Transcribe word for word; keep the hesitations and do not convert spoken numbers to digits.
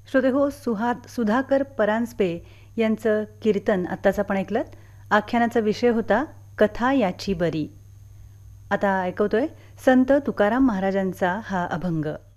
श्रोते हो, सुहा सुधाकर परांजपे यांचं कीर्तन आत्ताच आपण ऐकलं. आख्यानाचा विषय होता कथा याची बरी. आता ऐकवतोय संत तुकाराम महाराजांचा हा अभंग.